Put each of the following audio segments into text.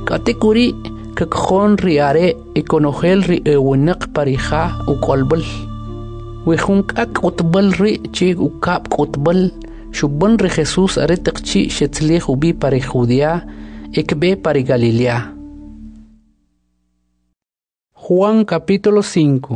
Katekuri kakjon riare ekonogel ri ewinak parija u kolbel. Wejunk utbel ri chi ukap utbel. Shubban ri Jesús aretakchi shetzlich ubi pari Judea ekbe pari Galilea. Juan capítulo 5.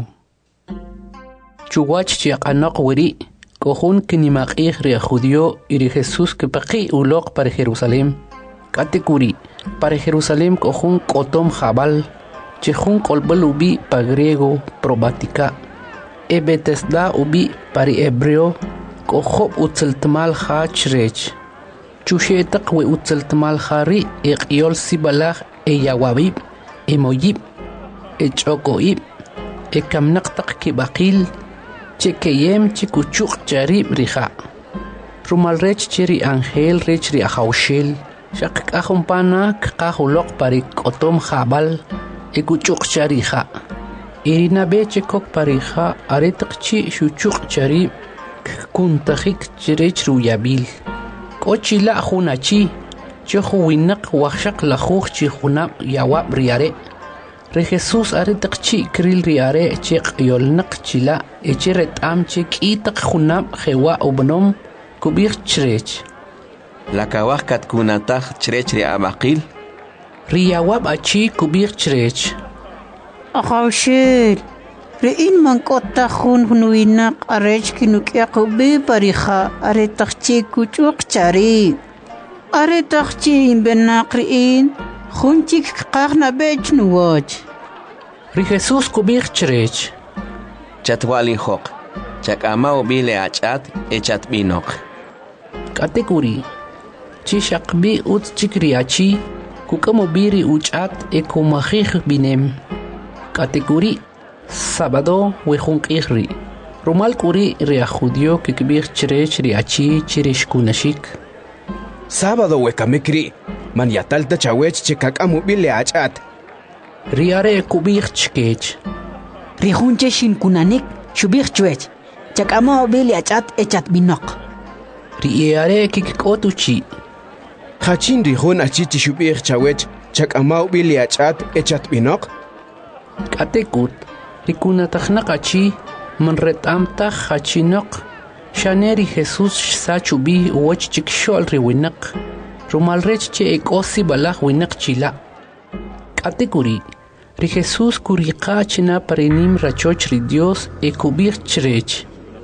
Chuwach chiaqanaq wiri kohun kinimaqih ri judío y ri Jesús que paqi uloq para Jerusalén. Katekuri para Jerusalén kohun kotom jabal chejun kolbel ubi pa griego probatica. E Betesda ubi pari hebreo kohob utzeltmal hachrech. Chushetaq we utzeltmal hari eqyol sibalaj e yawabib e moyib e chokoib e kamnaqtaq kibaqil chekeyem chikuchuq charib rija. Rumalrech chiri angel rech ri ahawshel shaq kahumpana kahuloq pari kotom jabal e kuchuq charija. Irina beche kok parija aretaq chi shuchuq charib kuntajik chirech ruyabil. Kochila hunachi chehuwinak wahshaq lajuj chihunab yawab riare. Re Jesús aretaq chi kril riare cheq yolnaq chila echeret am chek itaq hunab jewa ubnom kubir chrech. La kawaj katkunataj chrech ri abaqil. Riyawab achi kubir chrech. Ahawshel. Rein man kota hun hunuinak arech kinukiak ubi parija aretaqchi kuchuq chari. Aretaqchi imbenak rein hunchik qaqna bech nuwach. Ri Jesús kubir chrech. Chatwali hoq. Chakama ubile achat echat binok. Katekuri. Chi shaqbi ut chikriachi kukamobiri uchat ekumajij binem. Katekuri. Sábado wejunqihri. Rumal kuri ria judío que kibir chrech riachi chirishkunashik. Sábado wekamikri. Man yatalta chawech chikakamu bile achat. Riare kubir chkech. Rihunche shinkunanik shubir chwech. Chakama bile achat echat binok. Riare kikotuchi. Hachin rihun achichi shubir chawech chakama bile achat echat binok. Katekut. Rikunatajnaqachi manretamtaj hachinaq shaneri Jesús sachubi uwach chikshol riwinaq rumalrech che ekosi balaj winaq chila. Katekuri ri Jesús kuriqa china parinim rachoch ri Dios ekubir chrech.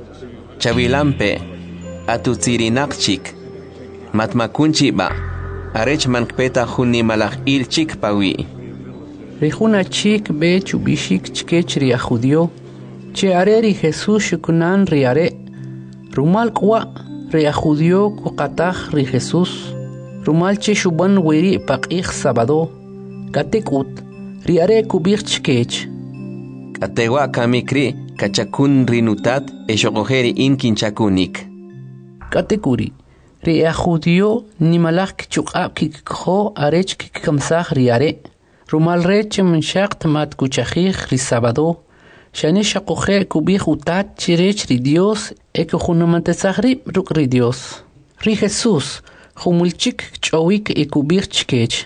Chavilampe atutsirinaqchik matmakunchi ba arech mankpeta junni malaj ilchik pawi. Rijuna chik be chubishik chkech ria judío che areri Jesús shukunan riare rumal kwa ria judío kuqataj ri Jesús rumal che shuban wiri paqij sábado katekut riare kubir chkech. Katewa kamikri kachakun rinutat eshoqojeri inkinchakunik. Katekuri ria judío nimalaj kichuqab kikho arech kikamsaj riare. Rumal reche menshaq mat kuchajij ri sábado shani shaqoje kubij utat chirech ri Dios eke junamantasajri ruk ri Dios. Ri Jesús humulchik chowik ekubij chkech.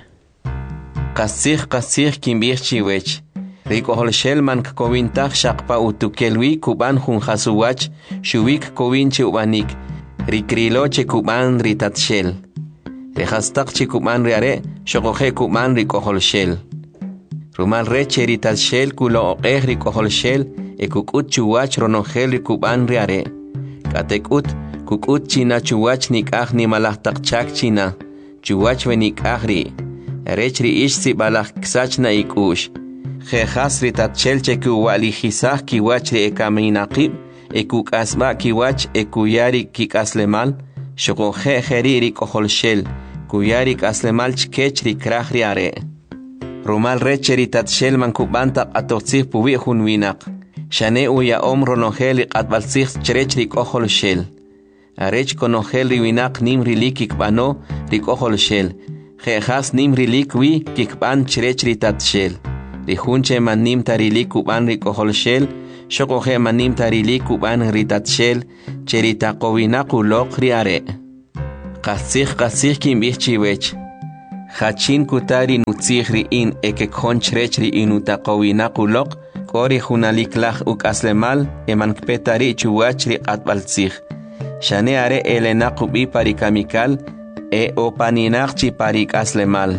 Qasij kimbij chiwech. Ri koholshel man kowintaj shaqpa utukelwi kuban jun hasuwach shuwik kowinchi ubanik. Ri kriloche kuban ri tatshel. Ri hastaq chikuban riare shoqoje kuban ri koholshel. Rumal reche ri tatshel kulo oqej ri koholshel ekukut chuwach ronogel ri kuban riare. Katekut kukut china chuwach nikaj ni malajtaq chak china. Chuwach venikaj ri. Rech ri ish si balaj ksach na ikush. Jejas ri tatshel che kuwali jisaj kiwach ri ekaminaqib ekukasba kiwach ekuyari kikaslemal. Shoqoje jeri ri koholshel kuyari kaslemal chkech ri kraj riare. Rumal recheri tatshel man kubanta atotzih puwi hunwinak. Shane uya ronogel qatbalsih chrech ri kohol shel. Arech konogel ri winak nim rilik ikbano ri kohol shel. Jejas nim rilik wi kikban chrech ri tatshel. Ri hunche man nim tarilik kuban ri kohol shel. Shokoje man nim tarilik kuban ri tatshel. Cherita kowinak ulok ri are. Qasih kimbih chiwech. Hachin kutari nutzihri in ekekon chrechri inutaqowinaquloq kori junaliklaj ukaslemal emankpetari chuwachri qatbaltzij. Shane are elenaqubi parikamikal opaninaqchi parikaslemal.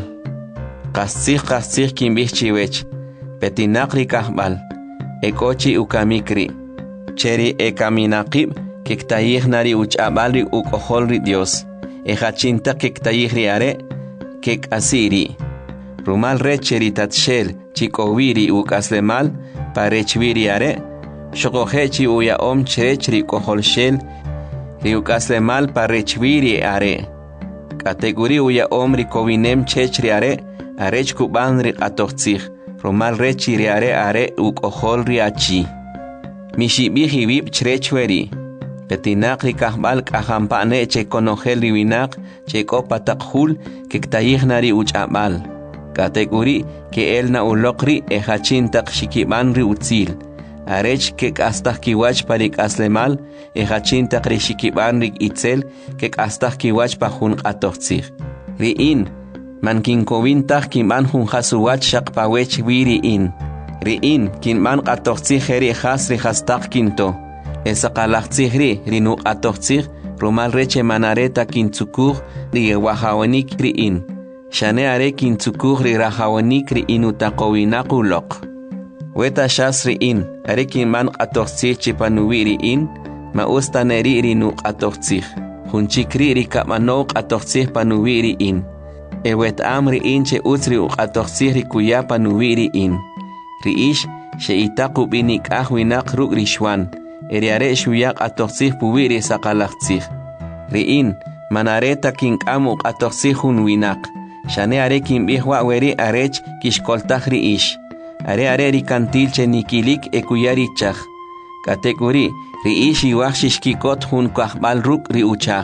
Qastzij kimbihchiwech. Petinaqri kahbal. Ekochi ukamikri. Cheri ekaminaqib kektayijnari uchabalri ukoholri Dios. Ejachinta kektayijri are kek asiri. Rumal recheri tatshel chikowiri ukaslemal parechwiri are. Shokohechi uya chrechri koholshel ri ukaslemal parechwiri are. Kategori uya rikowinem chechri are arech kubanri atochtzij. Rumal rechiri are ukoholri achi. Mishibihi vip chrechweri. Petinaqri kahbal kahampane che konogel riwinak che kopatakhul kektayijnari uchabal. Kategori ke elna ulokri ejachintak shikibanri utzil. Arech kek astah kiwach parik aslemal ejachintak ri shikibanri itzel kek astah kiwach pahun atochtzig. Riin mankinkovintak kiman hun hasuwach shakpawech wiriin. Riin kinman atochtzig heri hasri hastak kinto. Esa qalaqtzihri rinuq atochtzih rumal reche manareta kintzukuj ri wahawanik riin. Shane are kintzukuj ri rahawanik riin utaqowinaquloq. Weta shas riin are kinman atochtzih chipanuwi riin ma ustaneri rinuq atochtzih. Junchikri ri kapmanoq atochtzih panuwi riin. Ewet am riin che utzri uq atochtzih ri kuya panuwi riin. Riish she itaqub inik ahwinak ruk rishwan. Eriare shuyak atochtzih puwiri saqalaqtzih. Riin manareta kink'amuq atochtzih winak. Shane are kimbihwa weri arech kishkoltaj riish. Are rikantil che nikilik ekuyarichaj. Kategori riish iwaj shishkikot hun kahbal ruk riuchaj.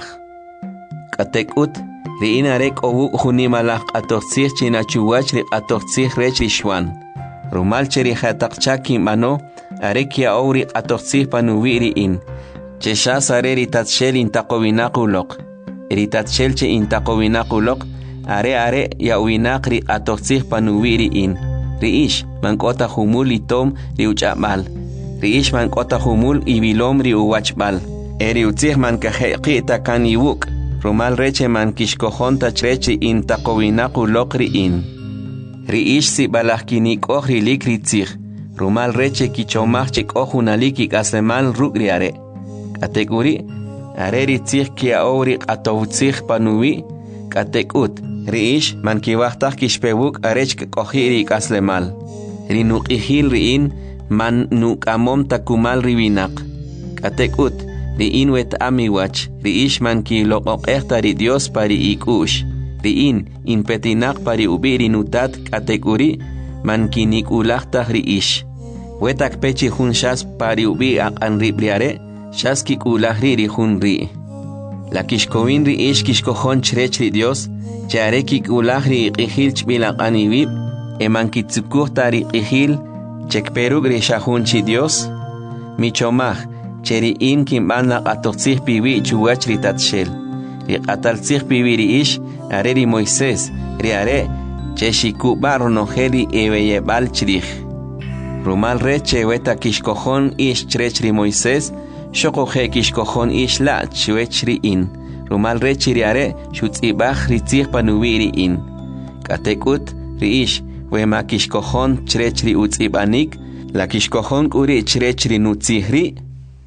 Katekut riin are k'owuk junimalaj atochtzih chinachuwach ri atochtzih rech rishwan. Rumal cheri jataqcha kimbano arekia auri atochtzih panuwi riin. Cheshas are ritatshel intaqowinaquloq. Ritatshel che intaqowinaquloq are yawinaq ri atochtzih panuwi riin. Riish mankota humul itom riuch'abal. Riish mankota humul ibilom riuwachbal. Riutzih mankajeqita kaniwuk. Rumal reche mankishkojonta chrechi intaqowinaquloq riin. Riish si balajkinikoj rilik ritzih. Rumal reche kichomaj chek'ojunalik ik'aslemal ruk' are. Kategori are ritzij kiaowri q'atowtzij panuwi. Katek'ut riish mankiwajtaj kixpewuk arech k'oji ri ik'aslemal. Rinuq'ijil riin man nuk'amom takumal riwinaq. Katek'ut riin wet'am iwach riish mankiloq'oq'ejta ri Dios pari ik'u'x. Riin inpetinaq pari ubi rinutat kategori mankinik'ulajtaj riish. Wetak pechi jun shas pari ubi aq'anribriare shas kik'ulajri ri jun ri. La kishkowin riish kishkojon chrech ri Dios chare kik'ulajri iq'ijil ch'bilaq'aniwib emankitzukuj ri iq'ijil chekperuk ri shajunchi Dios. Michomaj cheriin kinb'an laq'atoqtzij piwi chuwach ri tatshel. Ri q'ataltzij piwi riish are ri Moisés ri are chexikub'a ronojeli ebeyeb'al chrij. Rumal reche weta kishkojon ish chrech ri Moisés xoqoje kishkojon ish la chwech riin. Rumal reche ri are xutz'ibaj ritzij panuwi riin. Katek'ut riish wema kishkojon chrech ri utz'ib'anik la kishkojon k'uri chrech ri nutzij ri.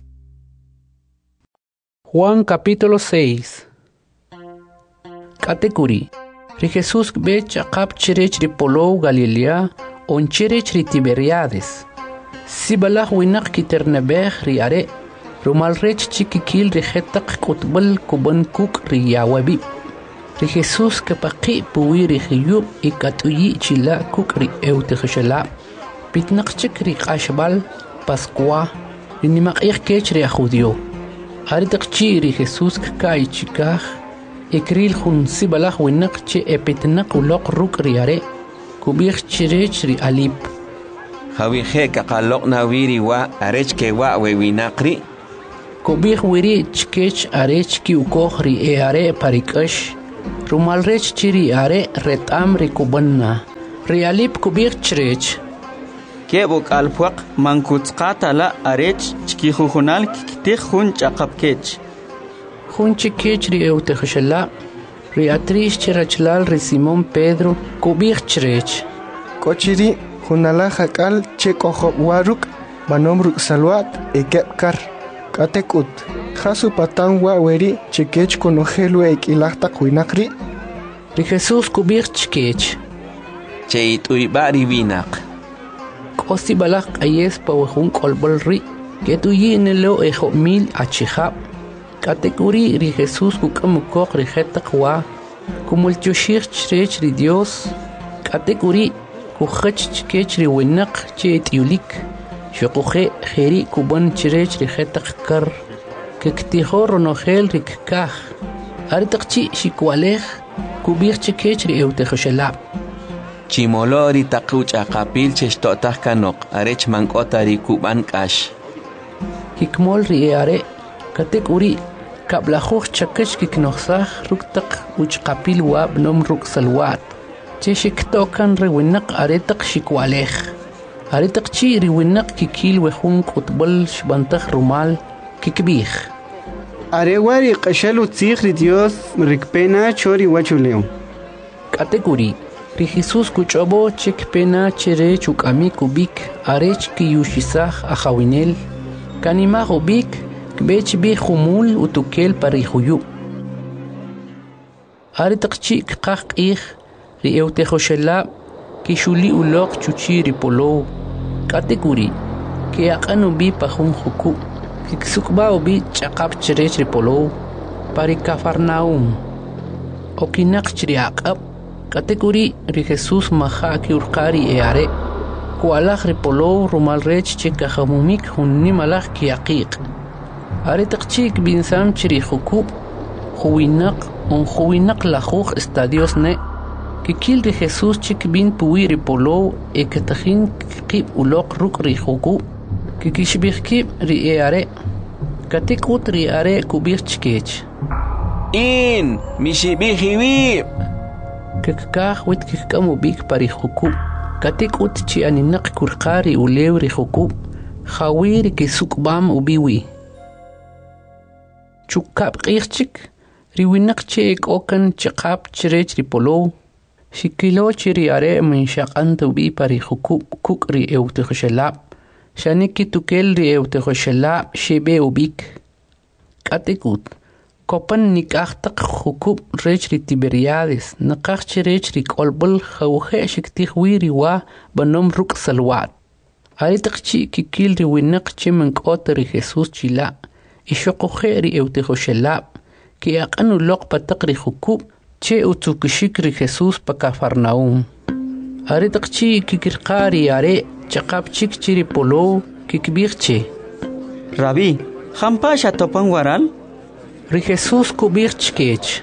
Juan capítulo 6. Katekuri ri Jesús be chaqap chirech ri Polow Galilea on chirech ri Tiberiades. Sibalaj winaq kiternebej ri are rumal rech chikikil ri jetaq kutbal kuban kuk ri yawabi. Ri Jesús kapaqi puwi ri khiyub ikatuyi chila kuk ri eutijshela. Pitnaq chik ri qashbal Pascua ri nimaqih kech ri judío. Aritaqchi ri Jesús kai chikaj ikril jun sibalaj winaq che epitnaq uloq ruk ri are kubij chirech ri alip. Jawije kaqaloq nawiri wa arech ke wa wewinaqri. Kubij wiri chkech arech ki ukoj ri are parikash rumal rech chiri are retam rikubanna realip kubir chrech Kebok alpuak mankutsqata la arech chkijujonal kitijun chaqapkech. Junchi kech ri eutejshela ri atrish chirachlal ri Simón Pedro kubir chrech Kochiri junala jakal chekojo waruk banomruk salwat ekepkar katekut jasu patan waweri chekech konojelu ekilahta kuinakri ri Jesús kubir chkech Cheit uibari binaq. Kosti balak ayes pawahun kolbol ri ketuyi nelo ejo mil achihab katekuri ri Jesús kukamukok ri jetaqwa kumulchushir chrech ri Dios katekuri kukhach chkech ri winaq chet yulik shoqoje kheri kuban chrech ri jetaqkar kektihor nogel rikkah aritaqchi shikwalej kubir chkech ri eutejshelab Chimolo ri taquch aqapil chestotaq kanok arech mankota ri kuban kash. Hikmol ri are katek uri kablajuj chakech kiknoxaj ruktaq uchqapil wab nom ruk salwat cheshik tokan ri winaq aretaq shikwalej aretaq chi ri winaq kikil wejun qutbol shbantaj rumal kikbij Arewari qashalu tzigri Dios rikpena chori wachuleo. katek uri ri Jesús kuchobo chek pena chere chukami kubik arech ki yushisaj ajawinel kanima ubik kbech bi khumul utukel parihuyu aritaqchi qaqih ri eutejoshelab kishuli ulok chuchi ri polo katekuri ke aqanu bi pajun huku kiksukba ubi chaqap chere ri polo pari Cafarnaum okinaq chri aqab katekuri ri Jesús maja ki urqari eare kualaj ri polo rumal rech chekajamumik hunni malaj ki aqiq aritaqchik binsam chri huku huwinaq lajuj estadios ne kikil ri Jesús chik bin puwi ri polo ekatajin qib uloq ruk ri huku kikishbij kib ri eare katekut ri are kubir chkech In mishibihiwi. Kekaj wit kikamu bik pari huku katik ut chi aninaq kurqari ulew ri huku khawir ki sukbam ubiwi chukab qirchik ri winaq chek okan chaqap chrech ri polo shikilo chiri are min shaqan tubi pari huku kuk ri eutejshelab shaniki tukel ri eutejshelab shebe ubik katikut Kopan nikaqtaq hukub rech ri Tiberiades naqaq rech ri kolbol khawhe shiktih wiri wa banom ruk salwat aritaqchi kikil ri winaq chimen qot ri Jesús chila ishoqoje ri eutejoshelab ki aqanu loq pataq ri hukub che utukishik ri Jesús pa Cafarnaum aritaqchi kikirqari are chaqap chik chiri polo kikbirche Rabbi, hampasha topan waral? ri Jesús kubir chkech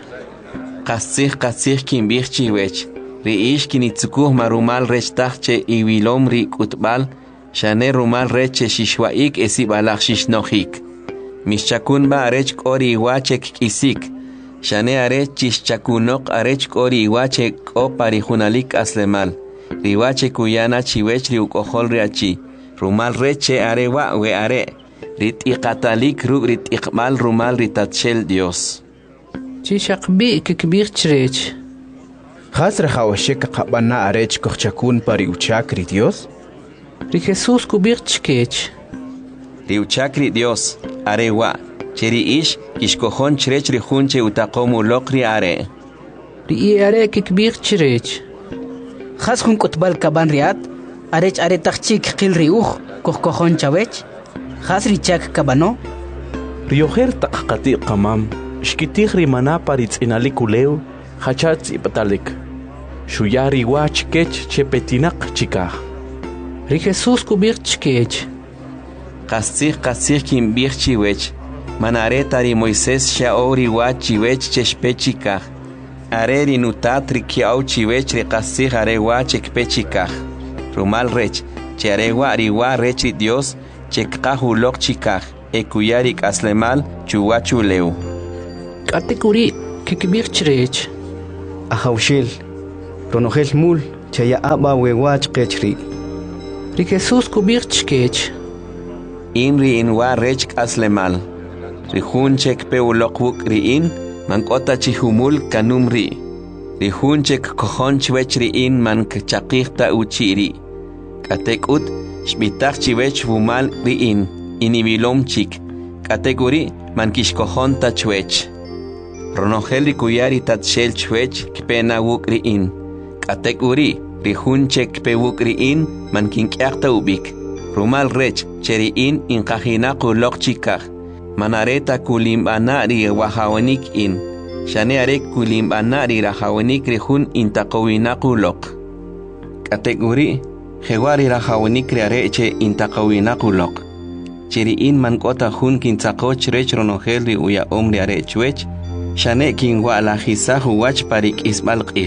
Qasih kimbij chiwech. Ri ish kinitzukuh marumal rech tahche iwilom ri kutbal shane rumal reche shishwaik esibalach shishnohik. Mishchakun ba arech kori iwachek kisik. Shane arech chishchakunok arech kori iwachek o parijunalik aslemal. Riwache kuyana chiwech ri ukohol riachi. Rumal reche arewa we are. Rit iqatalik rug rit iqmal rumal ritatshel Dios. Chishaqbi kikbir chrech Khasra khawashek qabana arech kochakun pari uchakri Dios. ri Jesús kubir chkech Ri uchakri Dios arewa. Cheri ish kishkohon chrech ri junche utaqomu lokri are. ri are kikbir chrech Khas hun kutbal kaban riat arech are tachik qil riuj kohkohon chawech khas richak kabano Riojer taqati qamam shkitig rimana paritz inalikuleu hachatz ipatalik shuyari wach kech chepetinaq chikaj ri Jesús kubir chkech Qasih kimbij chiwech. Manare tari Moisés shaori wach chiwech cheshpechikaj. Are ri nutat ri kiau chiwech ri qasih are wach ekpechikaj. Rumal rech che arewa riwa rech ri Dios chekqahu lok chikaj. Ekuyarik aslemal chuwachuleu. katikuri kikbir chrech ahawshel ronojel mul chaya aba wewach qechri ri Jesús kubich chkech Inri inwa rech aslemal ri hunchek peulokwuk ri in mankota chihumul kanumri ri hunchek kohonchwech ri in man kachaqihta uchiri katekut shbitach chiwech vumal ri in inimilomchik kategori man kishkohonta chwech ronogel ri kuyari tatshel chwech kpena wuk ri in kategori ri hunchek pewuk ri in man kinkyakta ubik rumal rech cheri in inkajina kulok chikaj manareta kulimbana ri wahawanik in shane arek kulimbana ri rahawanik ri hun intaqawina kulok kategori jewari rahawanik ri areche intaqawina kulok cheri in man kota hun kintzaqoch rech ronogel ri uya omri arechwech shane kinwa la hisahu wach parik ismal qij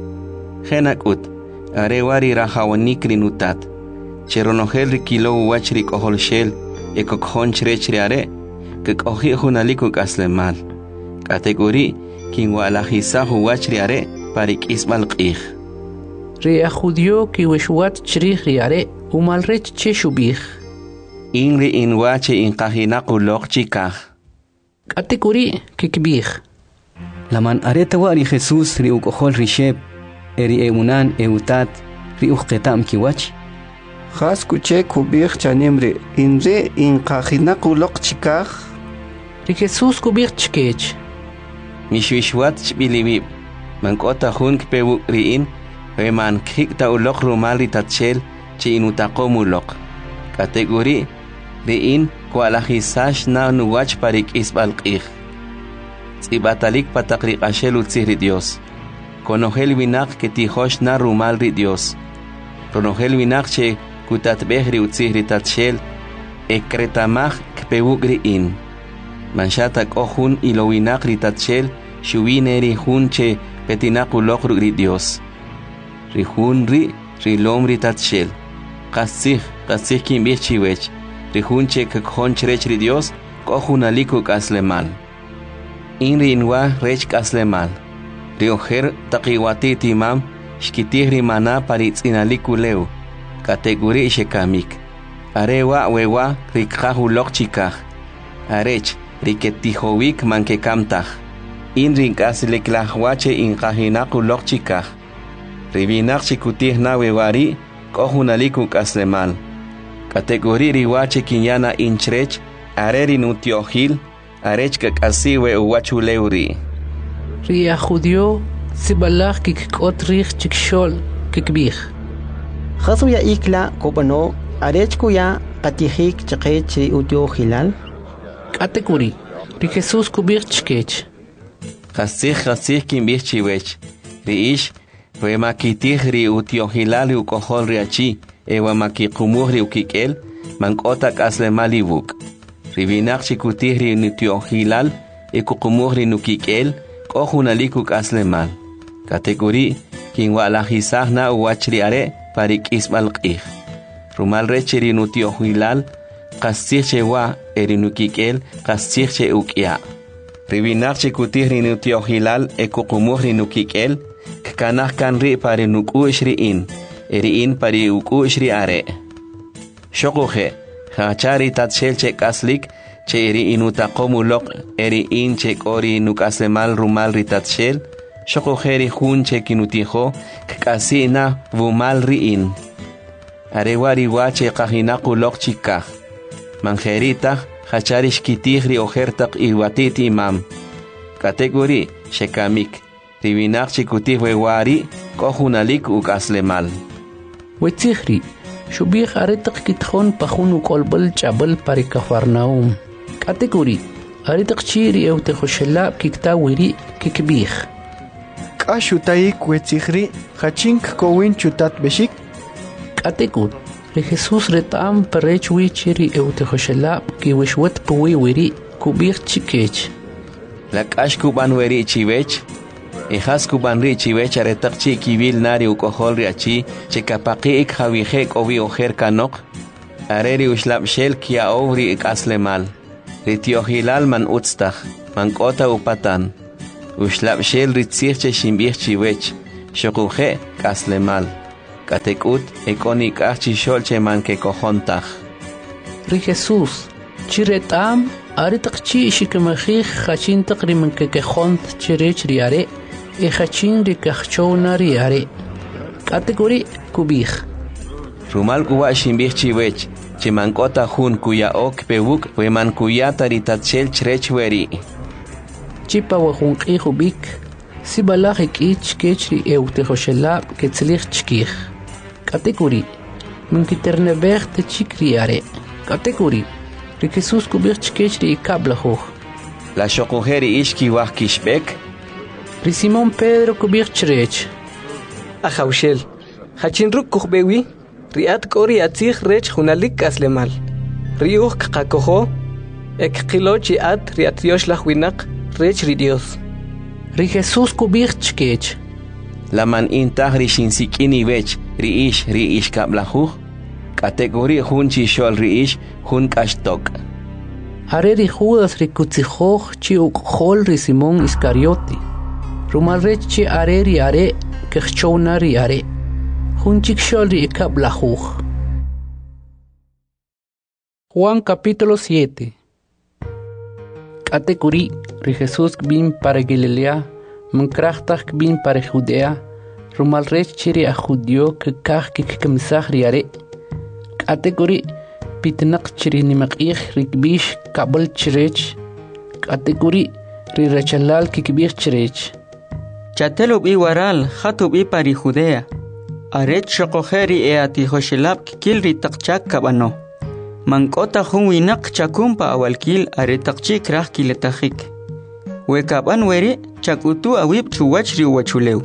jenakut arewari rahawanik ri nutat cheronogel ri kilo wach ri koholshel ekokjonch rech ri are kekoji junaliku kaslemal kategori kinwa la hisahu wach ri are parik ismal qij ri a judío kiwishwat chrij ri are umal rech cheshubij inri inwache inkajina kulok chikaj kategori kikbij laman areta wa ri Jesús ri ukojol ri sheb eri emunan eutat ri uqetam kiwach Khas kuche kubich chanemre inre inkajina kulok chikaj ri Jesús kubich chkech mishwishwat chbilibib mankota hun kpewu ri in we man kikta ulok rumal ri tatshel chi inutaqomulok kategori ri in kwalajisash na nuwach parik isbal qij tsibatalik patakri qashel utzihri Dios konogel winak ketijosh na rumal ri Dios ronogel winak che kutatbehri utzihri tatshel ekretamaj kpewuk ri in manshatak ohun ilo winak ri tatshel shuwineri hun che petinakulok ri Dios ri hun ri lom ri tatshel qasih kimbih chiwech ri hun che kkhonch ri Dios kohunaliku kaslemal inri inwa rech kaslemal ri ojer taqiwati timam shkitih ri mana paritzinaliku leu kategori shekamik arewa wewa ri khahulok chikaj arech ri ketihowik mankekamtaj inri kasleklajwache inkajinakulok chikaj ri binak chikutih na wewari kohunaliku kaslemal kategori ri wache kinyana inchrech areri nutiohil arech kakasiwe uwachuleuri ri a judío sibalaj kikot rij chikshol kikbij Khasu ya ikla kopano arech kuya katihik chaqech ri utio hilal kategori ri Jesús kubich chkech qasih kimbih chiwech ri ish we makitih ri utio hilal ukohol ri achi ewa makikumuh ri ukikel mankota kaslemalibuk ri binak chikutih ri utio hilal ekukumuh ri nukikel kohunaliku kaslemal kategori kinwa la hisahna uwachri are parik ismal qij rumal recheri nutio hilal qasih chewa erinukikel qasih che ukya ribinak chikutih ri nutio hilal ekukumuh ri nukikel kanah kan ri pare nuku ishri in eri in pari uku ishri are shokuhe hachari tatshel che kaslik che eri inutaqomulok eri in che kori nukaslemal rumal ri tatshel shokuhe ri hun che kinutijo kasina vumal ri in arewari wache qajinakulok chikaj manjerita hachari shkitih ri ojertaq iwatit imam kategori shekamik ribinak chikutih wewari kohunalik ukaslemal wetzihri shubij aretaq kitjon pajun ukolbal chabal pari Cafarnaum kategori aretaq chiri eutejoshelab kiktawiri kikbij Kashutaik wetzihri hachink kowin chutat beshik kategori ri Jesús retam parech wi chiri eutejoshelab kiwishwat puwiwiri kubij chikech lakash kuban weri chiwech Ijas kuban ri chiwech aretaq chi kibil nari ukohol ri achi chekapaqi ik javijek obi ojer kanok areri ushlab shel kia obri ik aslemal ri tiohilal man utstaj man kota upatan Ushlab shel ritzich che shimbich chiwech. Shokuje kaslemal. Katekut ekonik achi shol che manke kohontach. Ri Jesús, chiretam, aritaqchi shikmajij hachin taqriman kekehont chirech riare, e hachin rikachona riare. Kategori kubij. Rumal kuwa shimbich chiwech. Chimankota hun kuya ok pewuk weman kuya taritachel chrechweri. Chipa wahun qihubik, sibalaj ikich kechri eutehoshelab ketzlich chkij. Kategori, munkiternebech te chikriare. Kategori, ri Jesús kubich kechri ikablahoj. La shokujeri ishki wah kishbek. Ri Simón Pedro kubich chrech. Ajaushel, hachinruk kuhbewi, riat kori atzich rech hunalik aslemal. Riuh kakakoho, ek kilochi at riat yosh lahwinak rech ridios. Ri Jesús kubich kech. La man intah rishinsikini wech riish kablahuj. Kategori hun chishol riish hun kashtok. Are ri Judas ri kutzijoj chi ukhol ri Simón Iscarioti. Rumal rech chi are ri are kechchona ri are. Hun chikshol ri ikablahuj. Juan capítulo 7. Kategori ri Jesús kbin para Galilea, mankrachtaj kbin para Judea, rumal rech chiri a Judio kekaj kikkamsaj ri are. Kategori pitnak chiri nimakij rikbish kabel chirech. Kategori ri rachalal kikbij chirech. Chatelo bi waral khatu bi pari Judea. Aret shokojeri e atihoshelab kikil ritaqchak kabano. Mankota hun winak chakumpa awalkil aretaqchik rah kiletajik. Wekaban weri chakutu awib chuwach riwachuleu.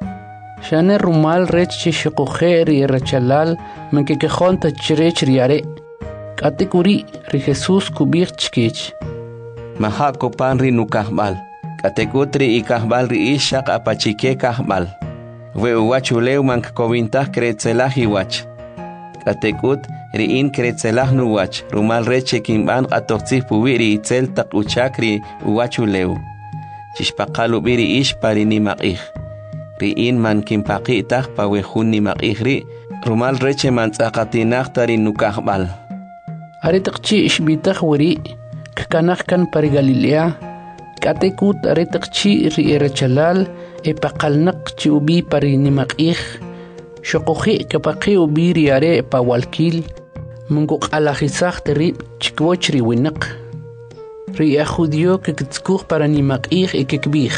Shane rumal rech shokojeri rachalal mankikejonta chirech riare. Kategori ri Jesús kubich chkech. Mahako pan ri nukahbal. Kategotri ikahbal ri ishak apachike kahbal. Weuwachuleu mankkovintah kretzelah iwach. Katekut riin kretzelah nuwach. Rumal reche kimban atotzih puwiri itzel tak uchakri uwachuleu. Chishpakalu biri ish pari nimakih. Riin man kimpakitah pawehun nimakih ri. Rumal reche mantzakatinah tari nukahbal. Aritaqchi ishbitah wari kkanah kan pari Galilea. Katekut aritaqchi ri erachalal epaqalnaq chi ubi pari nimakih. Shokoji kapaqi ubi riare pawalkil. Munguq alajisaj teri chikwoch ri winaq. Ri a Judio kikitskuj para nimakih ikikbij.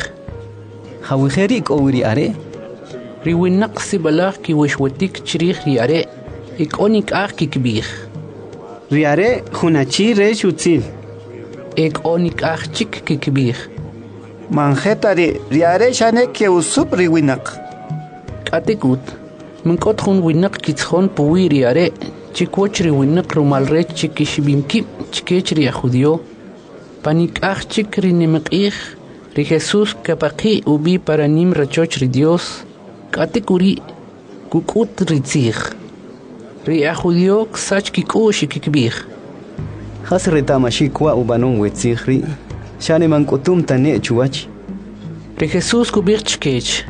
Hawiheri kowiri are. Ri winaq sibalaj kiwishwatik chirij riare. Ikonik aj kikbij. Riare hunachi rech utzil. Ikonik aj chik kikbij. Manjetari riare shane ke usup riwinak. Katekut. Munkot hun winaq kitzjon puwi riare. Chikwoch ri winaq rumal rech chikishbimkib chikech ri a Judio. Panik aj chik ri nimakih. Ri Jesús kapaqi ubi para nim rachoch ri Dios. Katekuri kukut ritzij. Ri a Judio ksach kikush kikbij. Hasreta mashikwa ubanon wetzihri. Shane mankutum tane chuwach. Ri Jesús kubich chkech.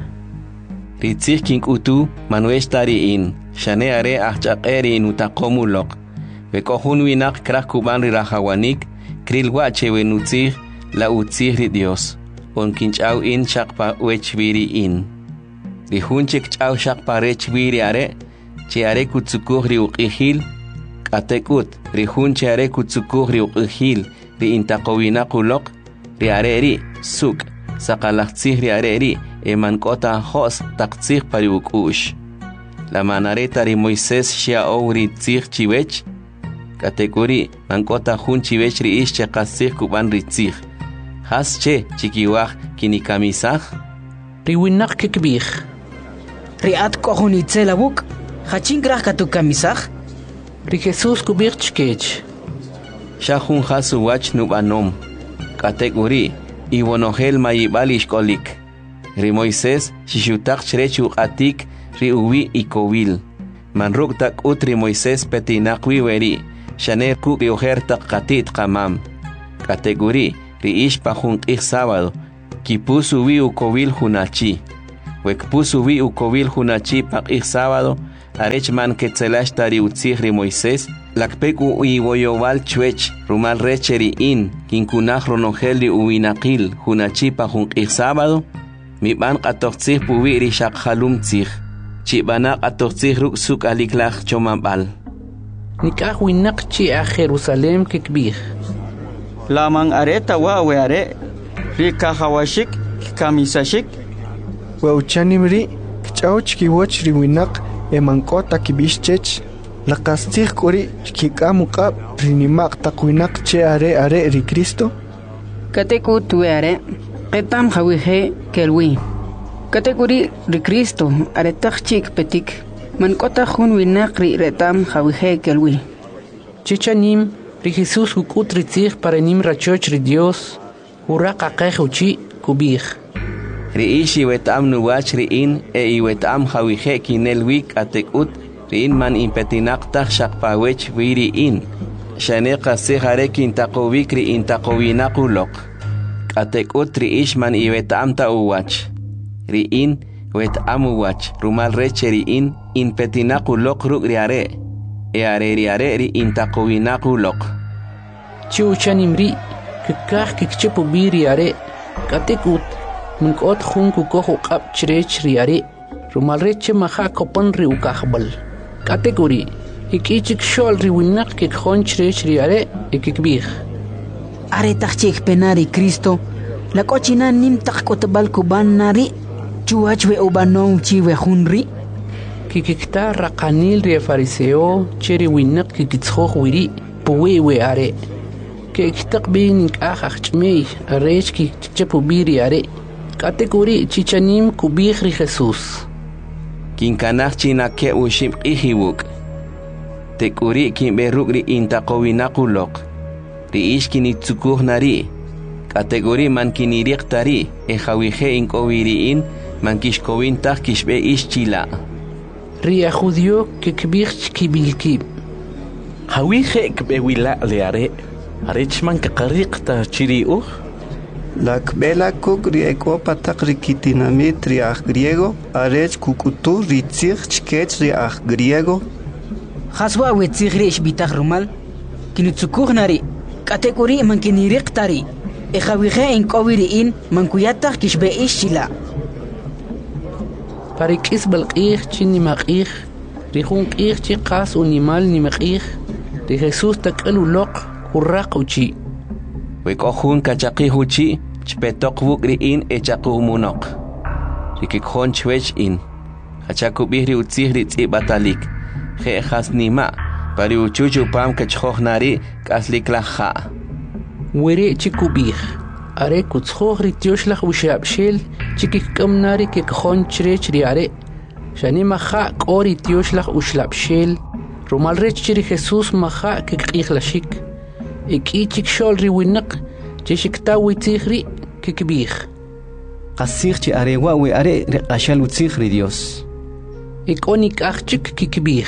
Ritzih kinkutu manuesh tari in. Shane are achaqeri in utakomulok. Vekohun winak krah kuban ri rahawanik. Krilwa chewe nutzih la utzih ri Dios. On kinchau in shakpa wechviri in. Ri hunchik chau shakpa rechviri are. Che are kutsukuh ri uqihil. Katekut ri hunche are kutsukuh ri uqihil. Ri intaqowinakulok. Ri areri suk. Sakalachtzih ri areri. Emankota hos taktzih pari ukush. La manareta ri Moisés shiao ri tzih chiwech. Kategori mankota hun chiwech ri ish chekatzih kuban ri tzih. Has che chikiwach kinikamisaj. Ri winak kikbij. Ri at kohun itzelabuk. Hachin krah katukamisaj. Ri Jesús kubich chkech. Shahun hasu wach nubanom. Kategori iwonogel mayibal ishkolik. Ri Moisés shishutak chrechu atik ri uwi ikowil. Manruk tak utri Moisés petinakwi weri. Shaner ku rioher tak katit kamam. Kategori ri ish pahun ik sábado. kipusu wi ukowil hunachi. Wekpusu wi ukowil hunachi paq'ij sábado, arech man ketzelash tari utzihri Moisés, lakpek iwoyowal chwech, rumal recheri in, kinkunaj ronogeli uwinaqil hunachi pa junq'ij sábado, miban qatoqtzij puwi rishaq halumtzij, chibanaq atoqtzij ruk suk aliklaj chomambal. Nikaj winaq chi a Jerusalem kekbij. Laman areta wawe are, rikahawashik, kamisashik. Wauchanimri, kchauch kiwoch riwinaq, emankota kibishchech, laqastij kuri kikamuqab rinimaq taqwinaq che are ri Cristo. Kateku tuare, qetam khawije kelwi. Katekuri ri Cristo are taqchik petik, mankota hun winaq ri retam khawije kelwi. Chichanim ri Jesús hukut ritzij para nim rachoch ri Dios, uraq aqej uchi kubij. Riishi wetam nuwach riin wetam hawije kinelwik atekut riin man impetinaqtaj shaqpawech wiriin. Shaneqa sejare kintaqowik riin taqowinaquloq. Atekut riish man wetam ta uwach. Riin wetam uwach rumal reche riin impetinaquloq ruk riare. Riare riin taqowinaquloq. Chiuchanimri kikaj kikchepu biriare katekut Munkot hun kukoh uqab chirech riare, rumal reche maha kopon ri ukahbal. Kategori, ikichik shol ri winak kik hon chirech riare, ikikbih. Are tachik penari Cristo, la cochina nim takotbal kuban nari, chuachwe ubanon chiwe hunri. Kikikta rakanil ri fariseo, cheri winak kikitshoh wiri, puwewe are. Kiktak bin ahachmei, arech kikchepu biri are. Kategori chichanim kubij ri Jesús. Kinkanaj china ke ushim ihiwuk. Tekuri kinberuk ri intaqowinaquloq. Ri ishkini tsukuj nari. Kategori man kiniriq tari. Hawije inkowiriin man kishkowintaj kishbe ischila. Ri a judío kikbij kibilkib. Hawije kbewila leare. Arechman kaqariqta chiriuj. La kbela kuk rieko patak rikitinamit riach griego, arech kukutu ritzich chkech riach griego. Haswa wetzich rish bitach rumal, kinutsukuj nari, kategori man kiniriq tari, hawije inkowiriin man kuyatach kishbe ishila. Parikis balqij chini maqij, rihun qij chi qas unimal ni maqij, ri Jesús tak'alu loq kurraq uchi. Wekohun kachaqij uchi, chpetok wuk riin echaqumunok. Rikikjon chwech in. Hachakubih ri utzih ri tz'ibatalik. Je'jas nima. Pari uchuchu pam kachjoj nari k'aslik laja. Were chikubih. Are kutzjoj ri tioxlaj uxabxel chikikam nari kikjon chrech ri are. Shani maja k'ori tioxlaj uxlabxel. Rumal rech chiri Jesús maja kikq'ijlashik. Iki chikxol ri winaq. Chishikta witzih ri kikbij. Qasij chi are wawe are reqashal utzih ri Dios. Ikonik achik kikbij.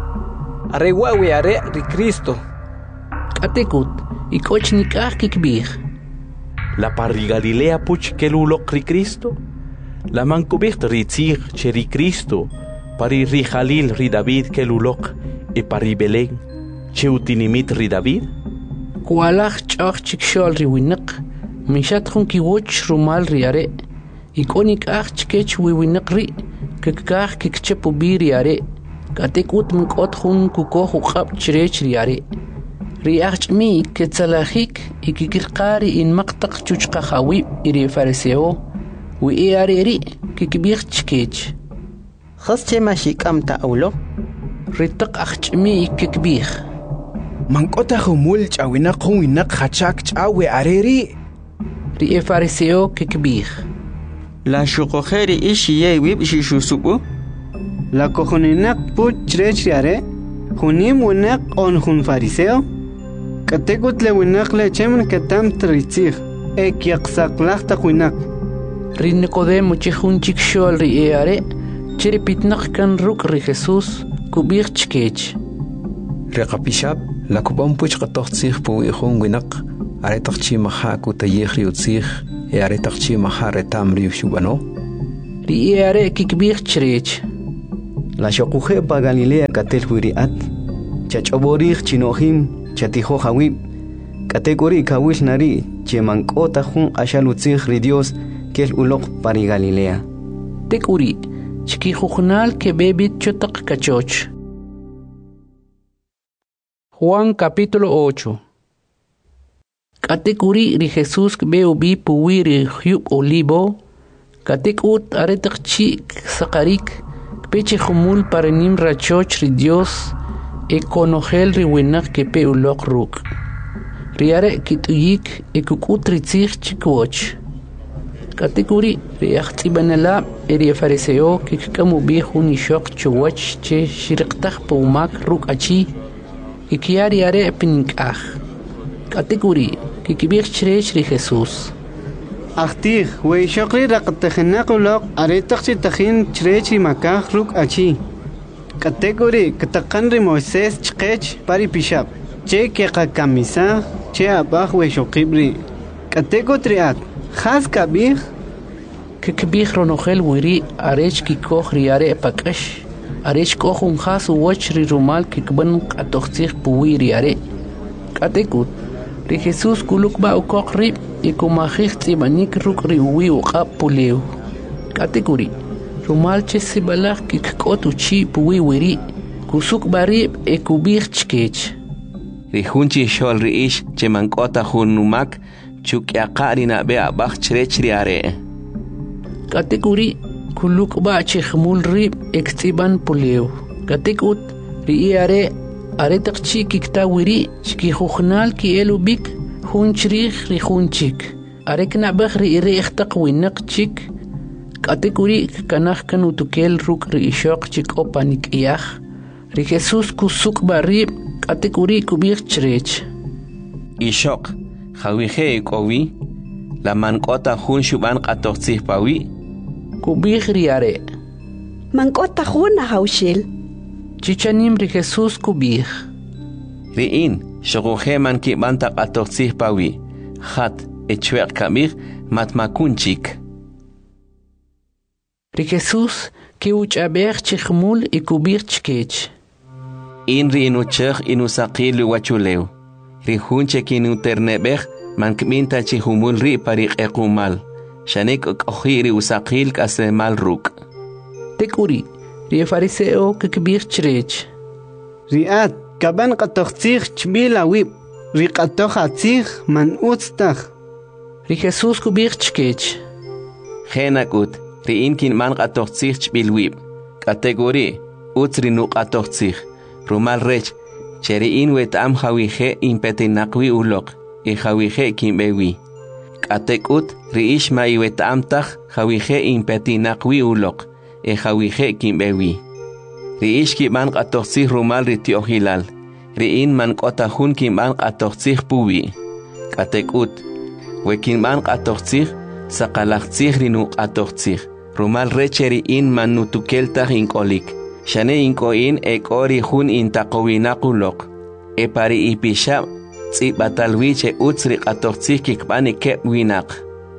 Are wawe are ri Cristo. Katekut, ikochnik ach kikbij. La parri Galilea puch keluloq ri Cristo. La mankubicht ri tzig che ri Cristo. Pari ri Jalil ri David keluloq. E pari Belén che utinimit ri David. Kualaj ch'aj chikxol ri winaq, mishat jun kiwoch rumal ri are. Ikonik aj chkech wi winaq ri, kikaj kikchepu bi ri are. Katekut minkot jun kukoh uqab chirech ri are. Ri aj ch'mi ketzalajik ikikirqari in maqtaq chuchqajawi iri fariseo, wi are ri kikbij chkech. Khasche mashikam ta'ulo. Ritaq aj ch'mi ikikbij. Mankota humul chawinaq winaq hachak chawe areri. Ri fariseo kikbij. La shuqojeri ishiye wib shishusubu. La cojonenak puch chirech riare, junim winaq on jun fariseo. Katekut le winaq le chemen katam tritzig, yaqsaqlaq taq winaq. Ri Nicodemo chijun chikxol ri are, chiri pitnaq kan ruk ri Jesús kubij chkech. Reqapishab la kubam puch qatoqtzig pu ihun winaq are taqchi maha ku tayih ri utzig are taqchi mahare tamri shubano. Ri are kikbir chrech. La shokuje pa Galilea katel huiriat. Chachoborich chinohim chatijo hawib. Kategori kawil nari chemankota hun ashalutzig ri Dios kel ulok pari Galilea. Tekuri chki jujnal que bebit chotak kachoch. Juan capítulo 8. Katekuri ri Jesús beu bi puwiri hyub olivo. Katekut aretak chik sakarik peche humul paranim rachoch ri Dios e konogel ri winak que pe ulok ruk. Riare kituyik e kukut ritzich chikwoch. Katekuri ri achtibanala eri fariseo que kamu bi hunishok chuwach che shirqtah poumak ruk achi e kiari are pinkah. Kategori que kibir chrech ri Jesús. Achtig, wey shokri raqtakhnaquloq aretaqchi takhin chrech ri makah ruk achi. Kategori kataqan ri Moisés chqech pari pishab. Che que kamisa che abaj wey shokibri. Kategotri khas kabir que kibir ronogel wiri arech ki koch ri are pakash. Arech koch un khas wach ri rumal que kban qatoxtir puwiri are. Kategut ri Jesús kuluk ba ukok rib y kumajik tibanik ruk ri uwi uqa puleu. Kategori rumal che sibalak ki kkotu chi puwi wiri kusuk barib e kubir chkech. Ri hunchi shol ri ish che mankota hunumak chuk yaqari na be abach chrech ri are. Kategori kuluk ba che khmul rib ektiban puleu. Kategut ri are aretak chi kikta wiri chki jujnal ki elubik hunchrik ri hunchik arek nabakh ri irechtaq winak chik kategori kanakh kanutukel ruk ri ishok chik opanik iyakh ri Jesús kusuk barib kategori kubir chrech ishok khawije kowi la mankota hun shuban qatoqtsih pawi kubir ri are mankota hun haushil chichanim ri Jesús kubir. Riin, shoguje man ki banta qatoqtsih pawi. Khat echweq kamir matmakunchik. Ri Jesús ki uchaber chikhmul y kubir chkech. In ri inuchech inusaqil wachuleu. Ri hunche ki nuternebeh man kminta chihumul ri pariq equmal. Shanek okhiri usaqil kasemal ruk. Tekuri ri fariseo que kibir chrech. Riat kaban qatoqtzig chbila wib. Ri qatoqatzig man utstakh. Ri Jesús kubir chkech. Khenakut ri inkin man qatoqtzig chbil wib. Kategori utsri nu qatoqtzig. Rumal rech cheri in wetam khawije impetinaqwi ulok. I khawije kimbewi. Katekut ri ishma i wetam takh khawije impetinaqwi ulok. E khawije kimbewi. Ri ishki man qatoqtsig rumal ri tiohilal. Ri in man qotahun ki man qatoqtsig puwi. Katekut. Wekin man qatoqtsig saqalaqtsig ri nu qatoqtsig. Rumal recheri in man nutukeltag inkolik. Shane inkoin ekori hun intaqowinaqulok. E pari ipishab tsibatalwiche utsri qatoqtsig kikbani kep winak.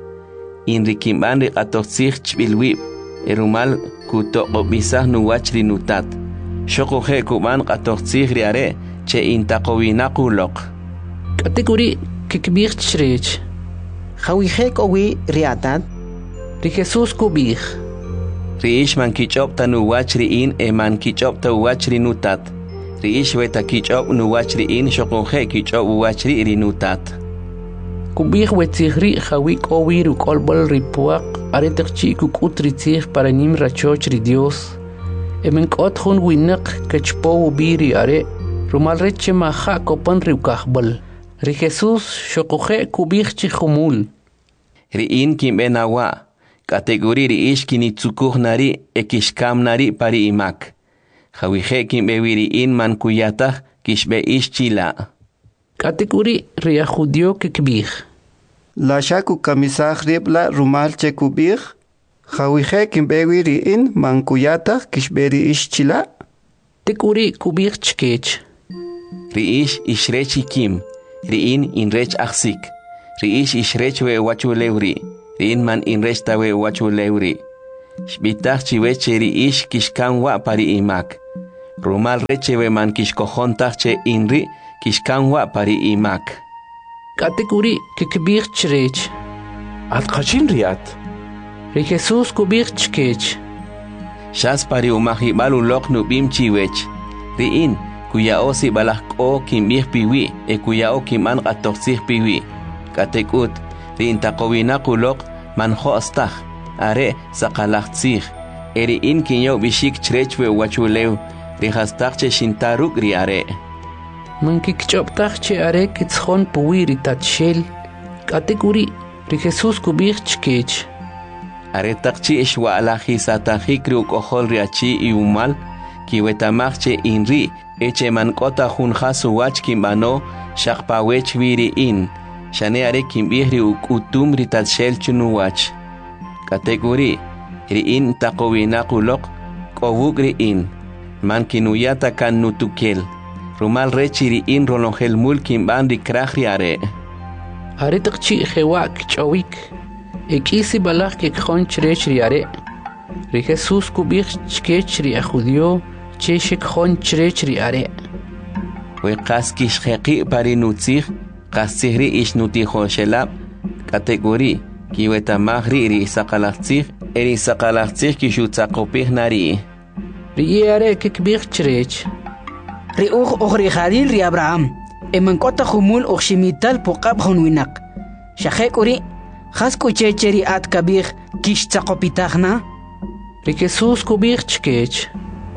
In ri kimban ri qatoqtsig chbilwib. Erumal kutoqo bisah nuwachri nutat. Shokoje kuban qatoqtsig ri are che intaqowinaqulok. Kategori kikbir chrech. Khawije kowi riatat. Ri Jesús kubir. Ri ish man kichop ta nuwachri in e man kichop ta uwachri nutat. Ri ish weta kichop nuwachri in shokoje kichop uwachri ri nutat. Kubir wetzigri khawik owir ukolbol ripuaq aretak chi kukut ritzig para nim rachoch ri Dios. Emenkot hun winak kachpo ubiri are rumal reche maha kopan riukahbol. Ri Jesús shokoje kubir chi khumul. Ri in kim benawa. Kategori ri ish kinitsukuh nari ekishkam nari pari imak. Khawije kim bewiri in man kuyatah kishbe ish chila. Kategori ri judio kikbir. La shaku kamisah ribla rumal chekubir. Khawije kim bewiri in man kuyatah kishberi ish chila. Tekuri kubir chkech. Ri ish ishrechi kim. Ri in rech aksik. Ri ish ishrech we wachulewri. rin man inrech tawe wachulewri. Shbitach chiwech cheri ish kishkan wa pari imak. Rumal rechewe man kishkojontach che inri kishkan wa pari imak. Katekuri kikbir chrech. At kachin riat. Ri Jesus kubir chkech. Shas pari umahibal ulok nubim chiwech. Riin kuyao si balak o kimbih piwi e kuyao kiman katoksih piwi. Katekut riin takowinak ulok man hoostach. Are sakalaktsih. Riin kinyo bishik chrechwe wachulew. Rihastach che shintaruk ri are. Man kikchoptach che are kitschon puwi ritatshel. Katekuri ri Jesus kubir chkech. Are takchi ishwa alahi satahik riuk ohol riachi iumal. Kiwetamach che inri. Eche man kota hun hasu wach kimbano. Shakpawech wiri in. Shane are kimbih riuk utum ritatshel chunuwach. Katekuri riin takowinak ulok. Kowuk riin. Man kinuyata kan nutukel. Rumal rechiri in rolongel mul kimban di krahri are. Are takchi hewak chawik. Ekisi balak kekjon chrechri are. Ri Jesus kubir chkechri ajudio. Cheshek jon chrechri are. We kaskish heki pari nutzih. Kasihri ish nutijo shelab. Kategori. Kiweta mahri ri sakalaktzih. Eri sakalaktzih kishutzakopih nari. Ri are kekbir chrech. Ri ri Khalil ri Abraham. Eman kota khumul shimital puqab khunwinak. Shahek uri khasku checheri at kabir kish tsaqopitagna. Ri Jesus kubir chkech.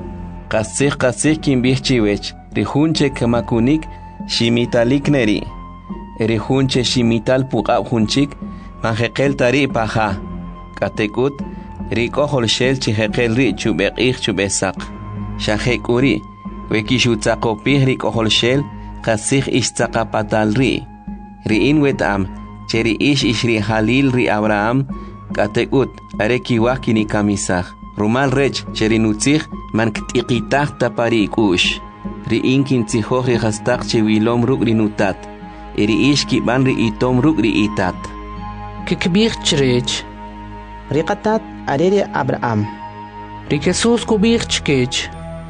Kasih kimbih chiwech. Ri hunche kamakunik shimitalik neri. Ri hunche shimital puqab hunchik manjekel tari paha. Katekut ri kohol shel chihekel ri chubesak. Shahek uri wekishutzakopih ri kohol shel kasih ishtzakapatal ri. Riin wetam cheri ish ri Halil ri Abraham. Katekut are kiwah kini kamisah. Rumal rech cheri nutzih man ktikitah tapari ikush. Riin kintzihoj ri hastak chewilom ruk ri nutat. Eri ish kiban ri itom ruk ri itat. Kikbir chrech. Riqatat arere Abraham. Ri Jesus kubir chkech.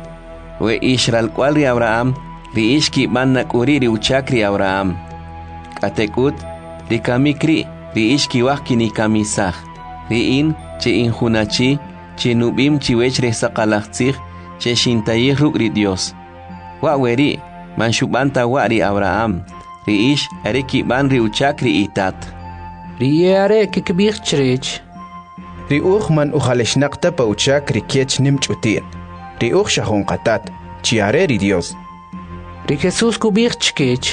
We ishral kwal ri Abraham. Ri ish kiban nakuri ri uchak ri Abraham. Katekut ri kamikri. Ri ish kiwah kini kamisah. Riin che inhunachi. Che nubim chiwech re sakalaktzih. Che shintayih ruk ri Dios. Wa weri man shubanta wa ri Abraham. Ri ish are kiban ri uchak ri itat. Ri are kikbir chrech. Ri man ujaleshnaqta pa uchak ri kiech nimchutir. Ri shahon qatat. Chiare ri Dios. Ri Jesus kubir chkech.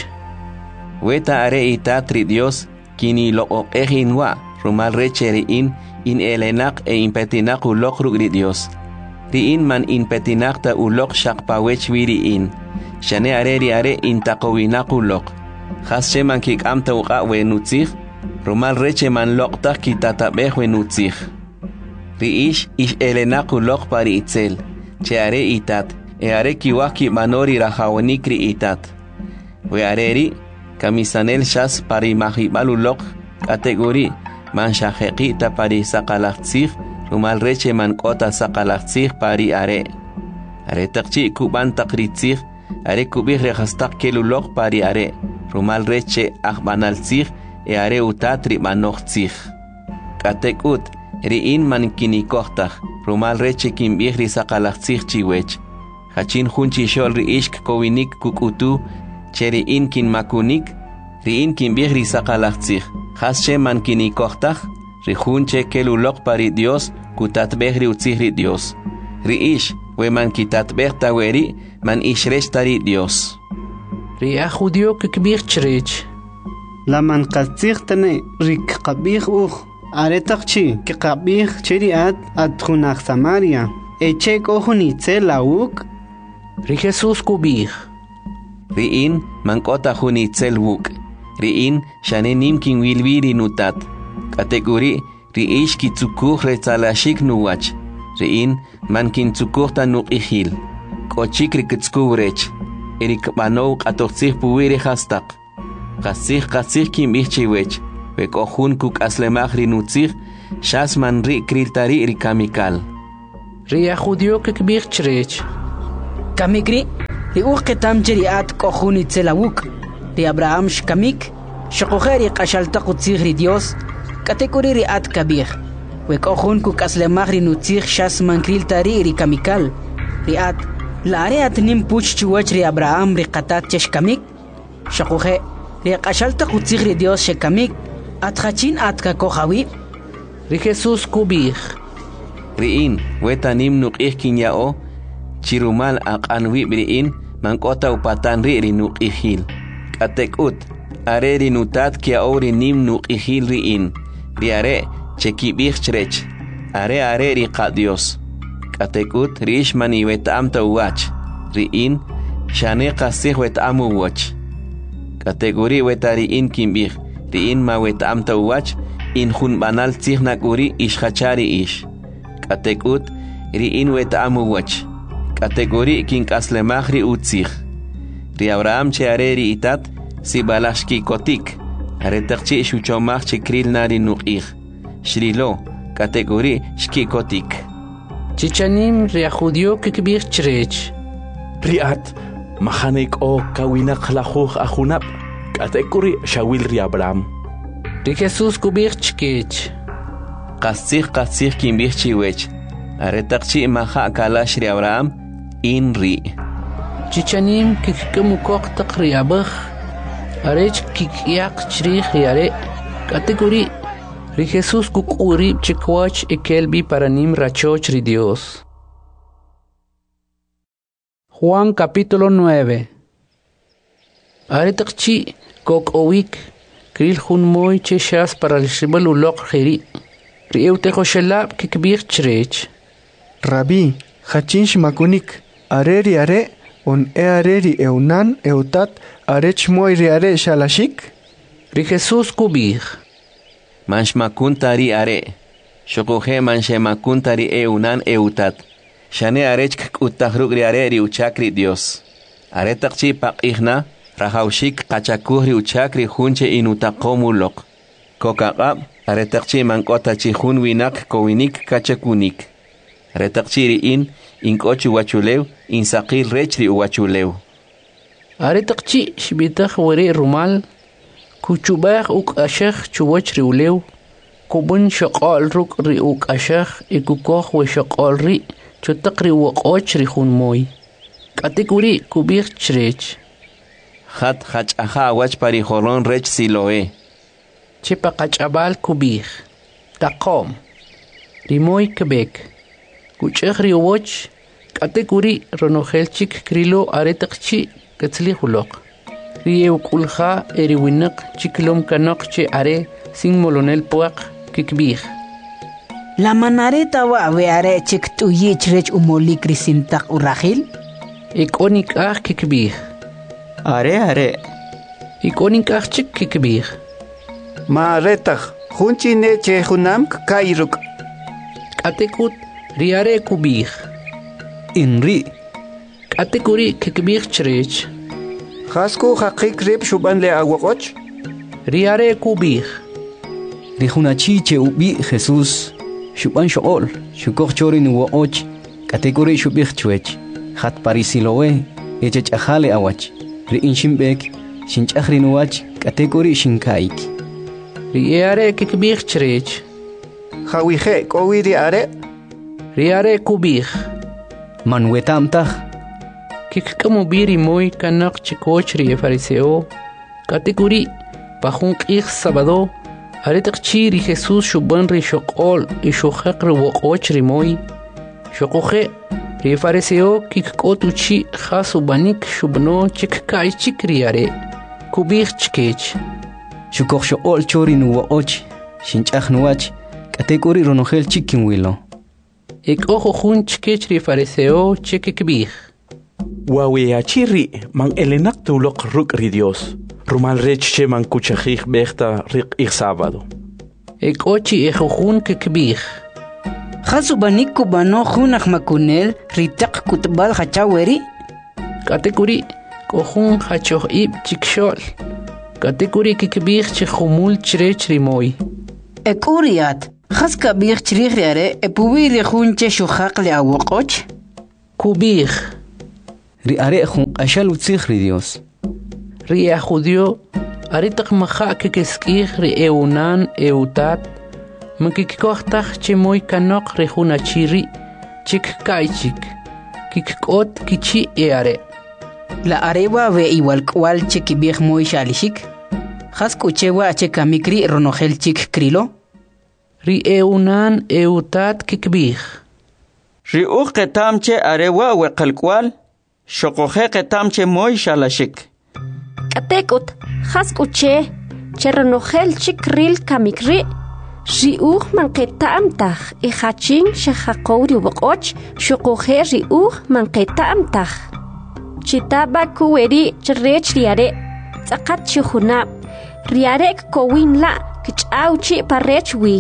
Weta are itat ri Dios. Kini lo oqehin wa. Rumal recheri in elenak e impetinak ulok ruk ri Dios. Riin man impetinakta ulok shakpawech wiri in. Shane are in takowinak ulok. Hasche man kik amta uqa we nutzih. Rumal reche man loktak kitatabeh we nutzih. Riish ish elenak ulok pari itzel. Che are itat. E are kiwaki manori rahawanik ri itat. We areri kamisanel shas pari mahibal ulok. Kategori man shahekita pari sakalaktzih. Rumal reche man kota sakalaktzih pari are. Are takchi kuban takritzih. Are kubih rehastak kelulok pari are. Rumal reche ahbanaltzih. E are utatri manochtzih. Katekut riin man kinikohtach. Rumal reche kimbih ri sakalaktzih chiwech. Hachin hunchi shol ri ishk kowinik kukutu. Che riin kin makunik. Riin kimbih ri sakalaktzih. Hasche man kinikohtach. Rijunche kelulok pari Dios, kutatbeh ri utzih ri Dios. Riish, we man kitatbeh taweri, man ishresh tari Dios. Ri ajudio kikbir chrech. La man qatzih tane rik qabih aretaqchi ki qabih cheriat adkhunaq Samaria. Eche kohunitze lauk. Ri Jesus kubih. Riin man kota hunitzel wuk. Riin shane nimkin wilwiri nutat. Kategori riish kitzukuh retzalashik nuwach. Riin man kintzukuh tanuk ihil. Kochik rikitzkubrech. Erik banow qatoqtzih puwiri hastak. Qasih kimbih chiwech. we kohun kuk aslemach ri nutzich shas man ri kriltari ri kamikal ri judío kikbir chrech kamikri ri uqetam jeriat kohun itzelawuk ri Abraham shkamik shqokheri qashalta qutzich ri Dios kategori ri at kabir we kohun kuk aslemach ri nutzich shas man kriltari ri kamikal ri at laare at nim puch chuwach ri Abraham ri qatat cheshkamik shqokhe ri qashalta qutzich ri Dios shkamik at khachin at ka kohawi ri Jesus kubir riin wetanim nuqih kinyao chirumal aqanwi briin mankota upatan ri nuqihil katekut are ri nutat kia ori nim nuqihil riin ri are chekibih chrech are ri qadios katekut rish mani wetam tawach riin shane qasih wetamu wach kategori wetariin kimbih riin ma wetam tawach in hun banal tzihnak uri ishachari ish katekut riin wetamu wach kategori kin kaslemachri utzich ri Abraham che are ri itat si balashki kotik are takchi shuchomach che kril nari nuqih shrilo kategori shki kotik chichanim ri judío kikbir chrech riat mahanek o kawinak lahuh ahunap kategori shawil ri Abraham ri Jesus kubir chkech qasih kimbih chiwech are takchi maha kalash ri Abraham in ri chichanim kikkumukok taqri abakh arech kikyaq chrih yare kategori ri Jesus kukuri chikwach ekelbi paranim rachoch ri Dios. Juan capítulo 9. Are takchi kok owik kril hun moy cheshas para el shibal ulok khiri ri eutejo shelab kikbir chrech Rabbi khachin shmakunik areri are on areri eunan eutat arech moy ri are shalashik ri Jesus kubir manshmakuntari are shokohe manshemakuntari eunan eutat shane arech kutahrug ri are ri uchakri Dios are takchi paqihna rahawshik qachakuhri uchakri hunche inutaqomulok kokaqab are takchi mankota chi hun winak kowinik kachakunik are takchi riin inkochu wachulew insaqil rechri wachulew are takchi shbitah wari rumal kuchubah uk ashakh chuwach riulew kubun shaqal ruk ri uk ashakh ikukoh we shaqal ri chutaqri waqoch ri hun moy kategori kubir chrech Hat aha wach pari holon rech siloe. Chipa qachabal kubir. Taqom. Rimoy Quebec. Kuchech riwoch kategori ronohelchik krilo aretaqchi katzli hulok. Riew kulha eriwinak chiklom kanok che are sin molonel puaq kikbir. La manareta wa we are chik tu yichrech umoli krisintak urahil. Ikonik kikbir. Are ikonik chik kikbir ma retag hunchi ne che hunam kairuk katekut riare kubir inri kategori kikbir chrech khasku haqik rib shuban le awoch riare kubir rihunachi che ubi Jesus shuban shol shukor chorin woch kategori shubich chwech hat parisilowe echech ahale awach riin shimbek shinchahrin wach kategori shinkaik riare kikbir chrech khawije kowiri are riare kubir manwetamtah kikkamu biri moy kanak chikoch ri fariseo kategori pahun qih sabado aretaqchi ri Jesus shuban ri shoqol i shokhaq ri woqoch ri moy shoqoje ri fariseo kikkotuchi khasubanik shubno chikkai chikriare kubir chkech shukor shool chorin woch shinchahnuach kategori ronohel chikin wilo ek ojo hun chkech ri fariseo chikikbir wawe achiri man elenak tulok ruk ri Dios rumal rech che man kuchajih bechta rik ir sábado ek ochi ejojun kikbir khasubanik kubano khunakh makunel ritaq kutbal khachaweri kategori kohun khachoh ib chikshol Katekuri kikbih che khumul chrech rimoy. Ekuriat. Khas kabih chrich riare epuwi rihun che shukhaq li awoqoch. Kubih. Riare khun ashal utzikh ri Dios. Ria judio aritak maha kikeskih ri eunan eutat. Makikikohtach che moy kanok rihuna chiri chik kaichik. Kikot kichi eare. La arewa ve igual cual che kibih moy shalishik. Khas kuchewa che kamikri ronogel chik krilo. Ri eunan eutat kikbih. Ri uqetam che arewa we qalkwal. Shokoje ketam che moy shalashik. Katekut khas kuche che ronogel chik kril kamikri. Riuh man ketam tach I hachin she hakori bokoch shokoje riuh man ketam tach. Chitaba kuweri chrech riare tsakat chihunab riarek kowin la kichauchi parechwi.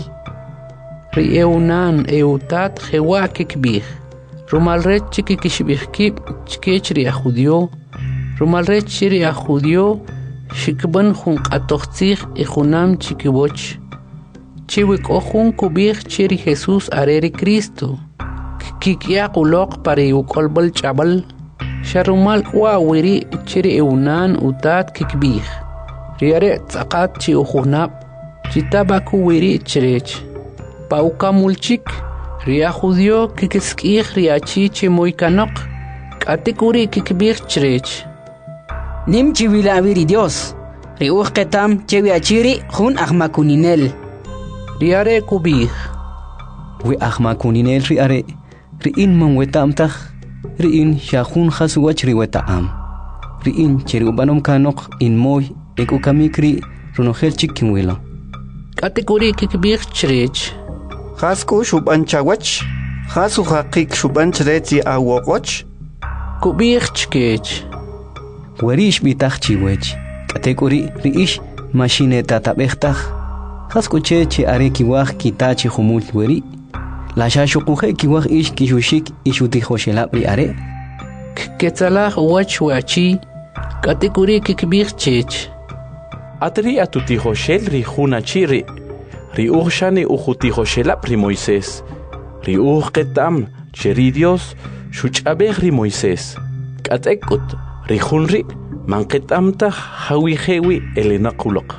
Ri eunan eutat jewa kikbih. Rumalret chikikishbihkib chkech ria judio. Rumalret ria judio shikban jun qatoqtzig I junam chikiboch. Chiwik ojun kubih chiri Jesús areri Cristo. Kikia qulok pare ukolbal chabal. Sharumal wawiri chiri eunan utat kikbih. Riare tsakat chi ujunab. Chitabaku wiri chirech. Pauka mulchik. Ria judio kikeskih riachi chi moikanok. Katekuri kikbih chirech. Nim chiwila viri Dios. Riuh ketam chewiachiri jun ahmakuninel. Riare kubih. We ahmakuninel riare. Riin man wetamtach. Riin shahun khasuwach riwetaam. Riin cheriubanom kanok in moy ekukamikri runogel chikinwila. Katekuri kikbih chirech. Khasku shuban chawach. Khasu haqik shuban chreti awoqoch. Kubih chkech. Werish bitach chiwech. Katekuri riish machine tatabechtaj. Khasku che are kiwaj kitachi humul weri. La shashukuje kiwaj ish kishushik ishutijo shelab riare. Ketzalah wach wachi. Katekuri kikbih chech. Atri atutijo shel ri juna chiri. Ri shani ujutijo shelab ri Moisés. Ri ketam cheri Dios shuchabeh ri Moisés. Katekut ri junri man ketamta hawi hewi elenakulok.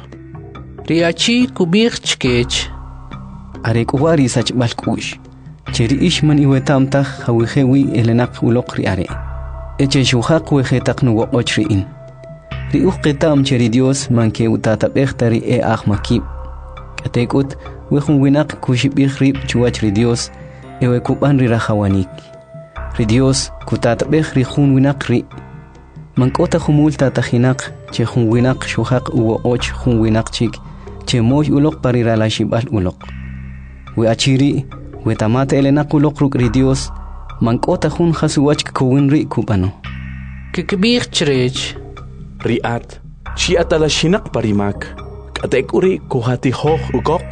Riachi kubih chkech. Are kuwari sach balkush. Cheri ishman iwetamta hawi hewi elenakulok riare. Eche shuhaq wehetak nuwoch riin. Ri ketam cheri Dios man ke utatabech ri ahmakib. Katekut wejun winak kushibih rib chuach ri Dios ewe kuban ri rahawanik. Ri Dios kutatabech ri jun winak ri. Mankota humul tatahinak che jun winak shuhaq uwo och jun winak chik che moy ulok parira la shibal ulok. We achiri we tamate elenak ulok ruk ri Dios mankota jun hasuwach kuwin ri kubano. Kikbih chirech. Riat chi atala shinak parimak. Katekuri kuhati hoh ukok.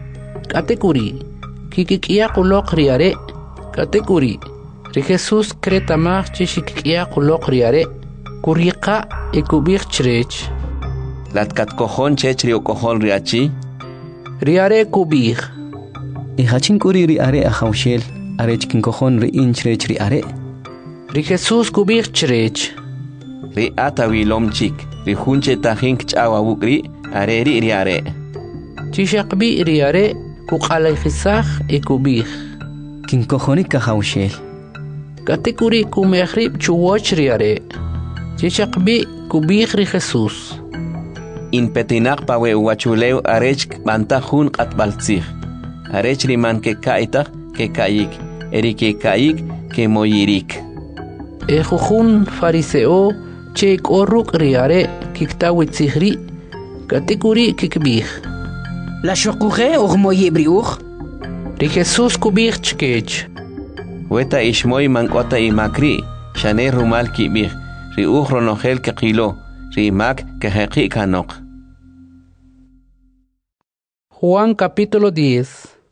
Katekuri kikikia kulok riare. Katekuri ri Jesús kretamach chikikia kulok riare. Kuriqa ekubih chirech. Latkat kohon chechri o kohon riachi. Riare kubih. Ihachin kuri riare ahaushel. Arechkin kohon ri inchrech riare. Ri Jesús kubih chirech. Ri atawilom chik. Ri hunche tahink chawa wukri. Areri riare. Chishakbi riare kuqalay khisakh ekubih. Kin kohonik ahaushel. Katekuri kumehrib chuwoch riare. Chishakbi kubih ri Jesús. In petinak pawe uachuleu arech bantahun qatbaltzih. Arech riman ke kaitah ke kayik. Eri ke kayik ke moyirik. Ejujun fariseo chek oruk riare kiktawitzihri. Katekuri kikbih. La shokuje moyibriuch. Ri Jesús kubih chkech. Weta ishmoy mankota imakri. Shane rumal kibih. Ri ronogel ke qilo. Ri mak ke heqi kanok. Juan capítulo 10.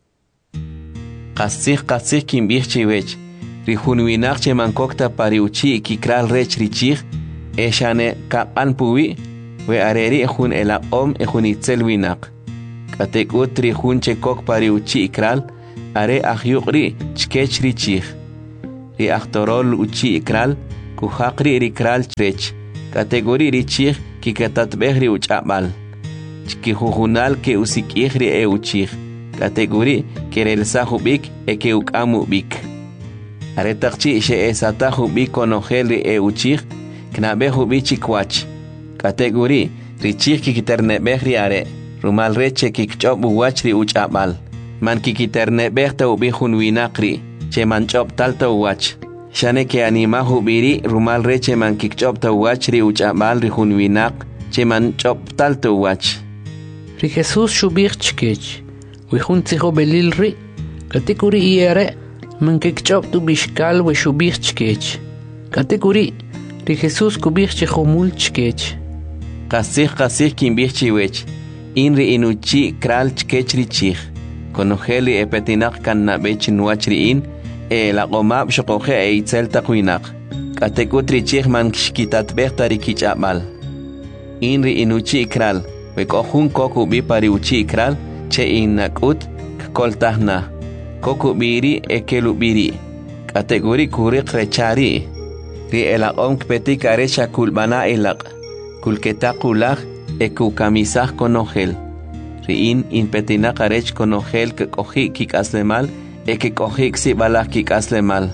Qasih kimbih chiwech. Ri hunwinak che mankokta pariuchi kikral rech richich. Eshane kapan puwi. we areri jun elaqom jun itzel winaq katekut ri jun chekok pari uchi ikral are ahyuqri chkech ri chih ri aktorol uchi ikral kuhaqri ri kral trech kategori ri chih kikatatbeh ri uchabal chkihujunal ke usikih ri e uchih kategori kerel sahubik e ke ukamubik are takchi she esatahubik konogel ri e uchih knabe hubichi kwach kategori ri chih kikiternebeh ri are rumal reche kikchob uwach ri uchabal man kikiternebeh ta ubihun winaqri che man chob talta uwach shane ke anima hubiri rumal reche man kikchob ta uwach ri uchabal ri hun winaq che man chob talta uwach ri Jesus shubich chkech wi hun tsiho belil ri kategori iere man kikchob tu bishkal we shubich chkech kategori ri Jesus kubich chkhumul chkech qasih kimbich chiwech inri inuchi kral chkech ri chih konogeli epetinak kan nabech nuach ri in la qomab shqoqe e itzel taqwinaq katekutri chih man kishkitat behtari kichabal inri inuchi kral we kohun koku bi pari uchi kral che inakut koltahna koku biri ekelubiri kategori kuriq rechari ri elaqom kpetik arecha kulbana elaq kulketaqulaq ekukamisaj konogel ri in petinaq arech konogel kekoji kikaslemal ekikoji ksibalaj kikaslemal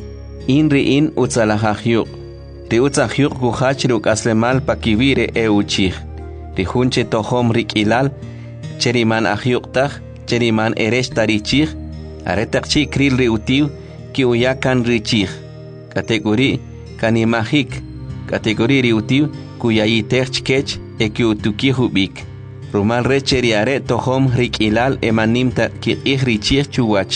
ri in utzalajahyuq ri utzahyuq kuhach ri ukaslemal pakibire e uchij ri junche tohom rik'ilal cheriman ahyuqtaj cheriman erech tarichij aretaqchi kril ri utiw ki uyakan richij kategori kanimajik kategori ri utiw kuyayitej chkech eki utukijubik rumal recheri are tohom rik'ilal emanimta kiqij richij chuwach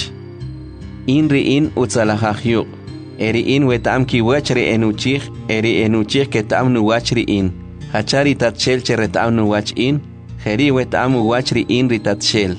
ri in utzalajahyuq eri in wetam kiwach ri enuchij eri enuchij ketam nuwach ri in hachari tatshel cheretam nuwach in jeri wetam uwach ri in ri tatshel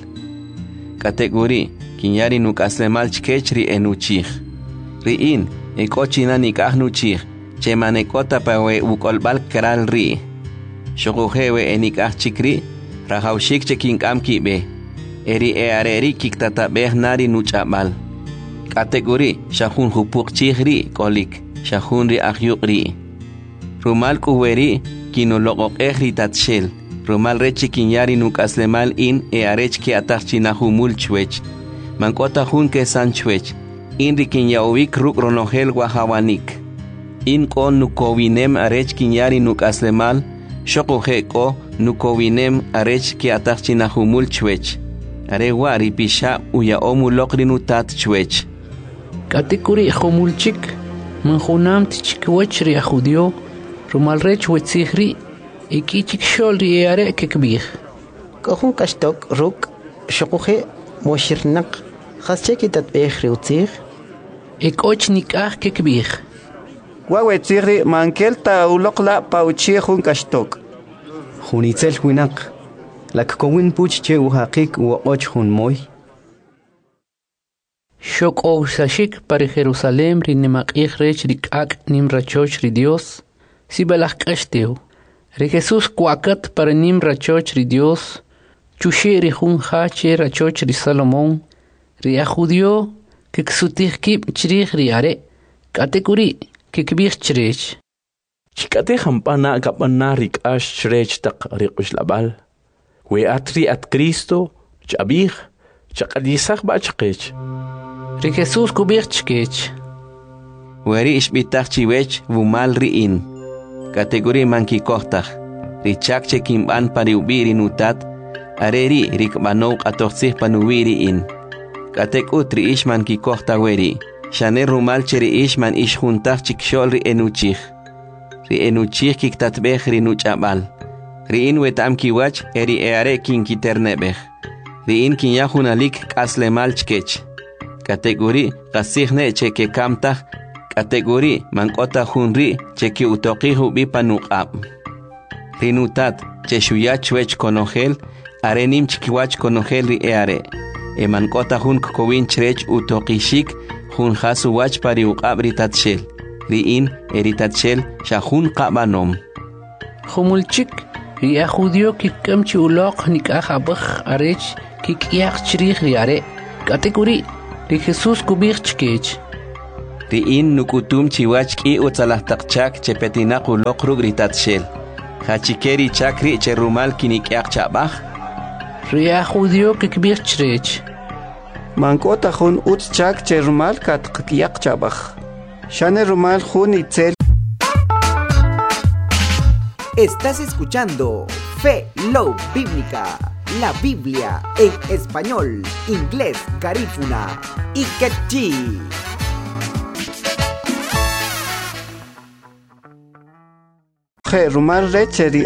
kategori kinyari nukaslemal chkech ri enuchij ri in ekochina nikaj nuchij chemanekota pawe ukolbal kral ri shogujewe enikaj chikri rajawshik chekinkam kibe eri areri kiktatabeh nari nuchabal kategori shahun hupuq chihri kolik shahun ri ahyuq ri rumal kuweri kinoloqoqejri tatshel rumal rechi kinyari nukaslemal in arech ki atachina humul chwech mankota hun ke san chwech in ri kinyawik ruk ronogel wahawanik in kon nukowinem arech kinyari nukaslemal shoqoje ko nukowinem arech ki atachina humul chwech are wari pisha uya omuloqri nutat chwech kategori khumulchik man khunam tchkwech ri khudio rumal rech wetsikhri ekichik shol ri are kekbih kohun kashtok ruk shoqoje moshirnaq khascheki tatbeh ri utzig ekoch nikah kekbih wawetzigri mankelta uloqla pauchi jun kashtok junitzel winaq lakkowin puch che uhaqik uoch jun moy shoko sashik par Jerusalem ri nemaqih rech rikak nim rachoch ri Dios si balaj qashteu ri Jesus kwakat par nim rachoch ri Dios chushi ri jun hache rachoch ri Salomón ri ajudio que ksutih kib chrih ri are kategori que kbih chrech chikate hampana kapana rikash chrech taq riqush labal we atri at Cristo chabih chaqadisaq ba chqech ri Jesus kubih chkech weri ishbitaq chiwech wumal riin kategori manki kohtaj richakche kimban pariubiri nutat areri rikbanoq atoxsih panuwiri in katekutri ishman ki kohta weri shane rumal cheri ishman ishjuntaj chikshol ri enuchij kiktatbeh ri nuchabal ri in wetam kiwach eri eare kin kiternebeh ri in kinyahunalik kaslemal chkech kategori qasihne cheke kamtaj kategori mankota hunri cheki utoqihu bi panuqab ri nutat cheshuyach chwech konogel arenim chkiwach konogel ri eare emankota hun kokowin chrech utoqishik hun hasu wach pari uqabri tatshel ri in eri tatshel shahun qabanom khumulchik ria judío que kamchi uloq nikajabaj arech que kiach chrij riare katekuri de Jesús kubich chkech riin nukutum chiwach ki utsalahtakchak chepetinaq uloq rugritat shel hachikeri chakri cherumal kinikiaq chabaj ria judío que kubich chrech Mankota jun utchak cherumal katqiyak chabaj shane rumal jun itzel. Estás escuchando Fe Love Bíblica, la Biblia en español, inglés, garífuna y quechí. Rumal recheri